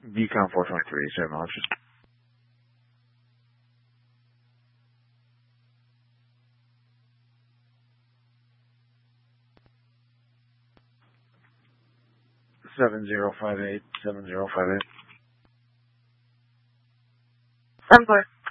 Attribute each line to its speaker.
Speaker 1: Decom 423, sir, launch. 7058, 7058.
Speaker 2: I'm clear.